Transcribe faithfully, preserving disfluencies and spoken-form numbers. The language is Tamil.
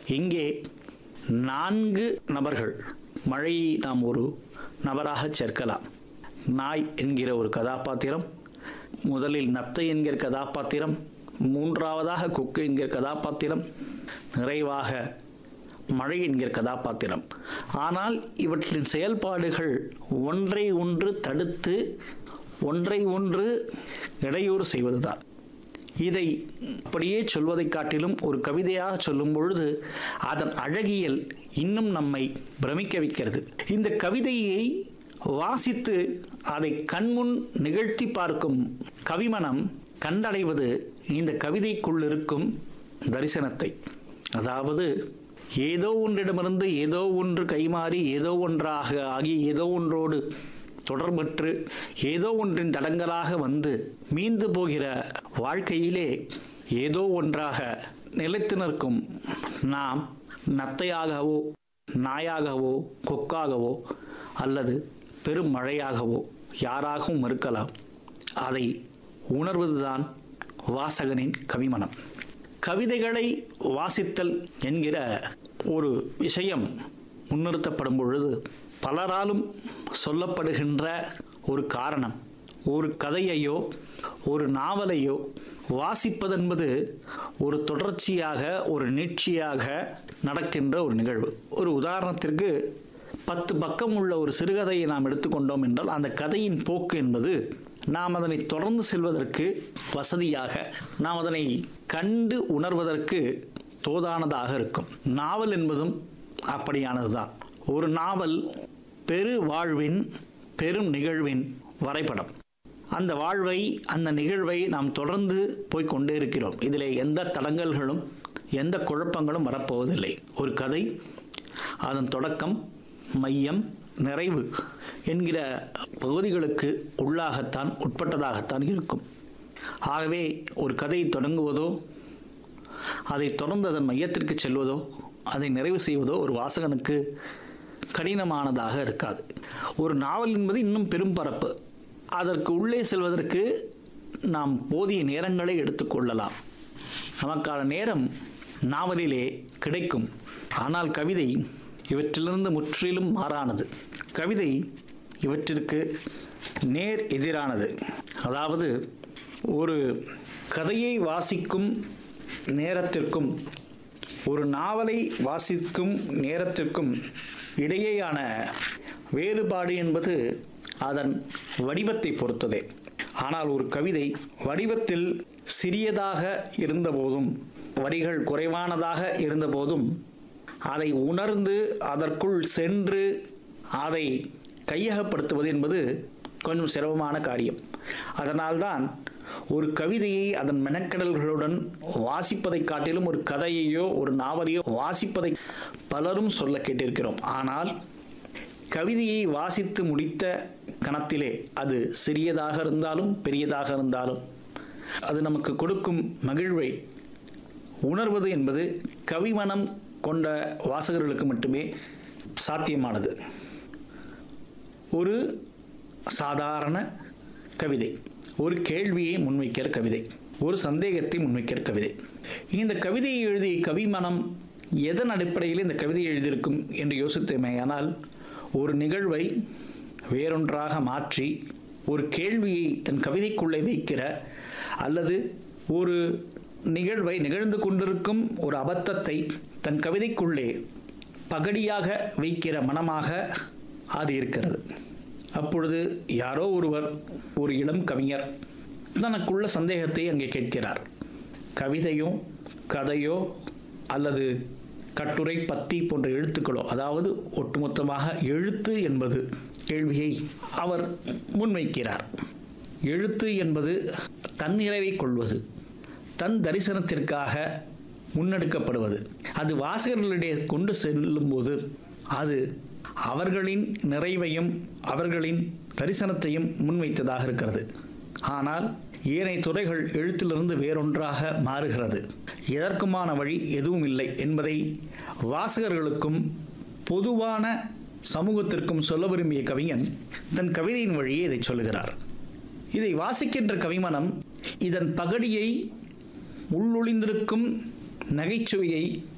இங்கே நான்கு நபர்கள், மழையை நாம் ஒரு நபராக சேர்க்கலாம். நாய் என்கிற ஒரு கதாபாத்திரம், முதலில் நத்தை என்கிற கதாபாத்திரம், மூன்றாவதாக கொக்கு என்கிற கதாபாத்திரம், நிறைவாக மழை என்கிற கதாபாத்திரம். ஆனால் இவற்றின் செயல்பாடுகள் ஒன்றை ஒன்று தடுத்து ஒன்றை ஒன்று இடையூறு செய்வதுதான். இதை அப்படியே சொல்வதை காட்டிலும் ஒரு கவிதையாக சொல்லும் பொழுது அதன் அழகியல் இன்னும் நம்மை பிரமிக்க வைக்கிறது. இந்த கவிதையை வாசித்து அதை கண்முன் நிகழ்த்தி பார்க்கும் கவிமனம் கண்டடைவது இந்த கவிதைக்குள் இருக்கும் தரிசனத்தை. அதாவது ஏதோ ஒன்றிடமிருந்து ஏதோ ஒன்று கைமாறி ஏதோ ஒன்றாக ஆகி ஏதோ ஒன்றோடு தொடர்பற்று ஏதோ ஒன்றின் தடங்களாக வந்து மீண்டு போகிற வாழ்க்கையிலே ஏதோ ஒன்றாக நிலைத்து நிற்கும் நாம் நத்தையாகவோ நாயாகவோ கொக்காகவோ அல்லது பெரும் மழையாகவோ யாராகவும் இருக்கலாம். அதை உணர்வதுதான் வாசகனின் கவிமனம். கவிதைகளை வாசித்தல் என்கிற ஒரு விஷயம் முன்னிறுத்தப்படும் பொழுது பலராலும் சொல்லப்படுகின்ற ஒரு காரணம், ஒரு கதையையோ ஒரு நாவலையோ வாசிப்பதென்பது ஒரு தொடர்ச்சியாக ஒரு நீட்சியாக நடக்கின்ற ஒரு நிகழ்வு. ஒரு உதாரணத்திற்கு பத்து பக்கம் உள்ள ஒரு சிறுகதையை நாம் எடுத்துக்கொண்டோம் என்றால் அந்த கதையின் போக்கு என்பது நாம் அதனை தொடர்ந்து செல்வதற்கு வசதியாக, நாம் அதனை கண்டு உணர்வதற்கு தோதானதாக இருக்கும். நாவல் என்பதும் அப்படியானதுதான். ஒரு நாவல் பெரு வாழ்வின் பெரும் நிகழ்வின் வரைபடம். அந்த வாழ்வை அந்த நிகழ்வை நாம் தொடர்ந்து போய் கொண்டே இருக்கிறோம். இதில் எந்த தடங்கல்களும் எந்த குழப்பங்களும் வரப்போவதில்லை. ஒரு கதை அதன் தொடக்கம், மையம், நிறைவு என்கிற பகுதிகளுக்கு உள்ளாகத்தான் உட்பட்டதாகத்தான் இருக்கும். ஆகவே ஒரு கதையை தொடங்குவதோ அதை தொடர்ந்து அதன் மையத்திற்கு செல்வதோ அதை நிறைவு செய்வதோ ஒரு வாசகனுக்கு கடினமானதாக இருக்காது. ஒரு நாவல் என்பது இன்னும் பெரும் பரப்பு. அதற்கு உள்ளே செல்வதற்கு நாம் போதிய நேரங்களை எடுத்துக்கொள்ளலாம். நமக்கான நேரம் நாவலிலே கிடைக்கும். ஆனால் கவிதை இவற்றிலிருந்து முற்றிலும் மாறானது. கவிதை இவற்றிற்கு நேர் எதிரானது. அதாவது ஒரு கதையை வாசிக்கும் நேரத்திற்கும் ஒரு நாவலை வாசிக்கும் நேரத்திற்கும் இடையேயான வேறுபாடு என்பது அதன் வடிவத்தை பொறுத்ததே. ஆனால் ஒரு கவிதை வடிவத்தில் சிறியதாக இருந்தபோதும் வரிகள் குறைவானதாக இருந்தபோதும் அதை உணர்ந்து அதற்குள் சென்று அதை கையகப்படுத்துவது என்பது கொஞ்சம் சிரமமான காரியம். அதனால்தான் ஒரு கவிதையை அதன் மெனக்கடல்களுடன் வாசிப்பதை காட்டிலும் ஒரு கதையையோ ஒரு நாவலையோ வாசிப்பதை பலரும் சொல்ல கேட்டிருக்கிறோம். ஆனால் கவிதையை வாசித்து முடித்த கணத்திலே அது சிறியதாக இருந்தாலும் பெரியதாக இருந்தாலும் அது நமக்கு கொடுக்கும் மகிழ்வை உணர்வது என்பது கவிமனம் கொண்ட வாசகர்களுக்கு மட்டுமே சாத்தியமானது. ஒரு சாதாரண கவிதை, ஒரு கேள்வியை முன்வைக்கிற கவிதை, ஒரு சந்தேகத்தை முன்வைக்கிற கவிதை. இந்த கவிதையை எழுதிய கவிமனம் எதன் அடிப்படையில் இந்த கவிதையை எழுதியிருக்கும் என்று யோசித்தமையானால் ஒரு நிகழ்வை வேறொன்றாக மாற்றி ஒரு கேள்வியை தன் கவிதைக்குள்ளே வைக்கிற அல்லது ஒரு நிகழ்வை நிகழ்ந்து கொண்டிருக்கும் ஒரு அபத்தத்தை தன் கவிதைக்குள்ளே பகடியாக வைக்கிற மனமாக அது இருக்கிறது. அப்பொழுது யாரோ ஒருவர், ஒரு இளம் கவிஞர் தனக்குள்ள சந்தேகத்தை அங்கே கேட்கிறார். கவிதையோ கதையோ அல்லது கட்டுரை, பத்தி போன்ற எழுத்துக்களோ, அதாவது ஒட்டுமொத்தமாக எழுத்து என்பது கேள்வியை அவர் முன்வைக்கிறார். எழுத்து என்பது தன்னிறைவை கொள்வது, தன் தரிசனத்திற்காக முன்னெடுக்கப்படுவது. அது வாசகர்களிடையே கொண்டு செல்லும்போது அது அவர்களின் நிறைவையும் அவர்களின் தரிசனத்தையும் முன்வைத்ததாக இருக்கிறது. ஆனால் ஏனைய துறைகள் எழுத்திலிருந்து வேறொன்றாக மாறுகிறது. எதற்குமான வழி எதுவும் இல்லை என்பதை வாசகர்களுக்கும் பொதுவான சமூகத்திற்கும் சொல்ல விரும்பிய கவிஞன் தன் கவிதையின் வழியே இதை சொல்லுகிறார். இதை வாசிக்கின்ற கவிமனம் இதன் பகடியை, உள்ளொளிந்திருக்கும் நகைச்சுவையை